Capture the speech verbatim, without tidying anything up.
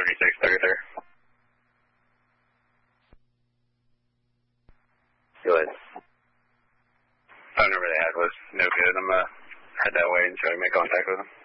seventy-six thirty-three. Go ahead. Phone number they had was no good. I'm going to head that way and try to make contact with them.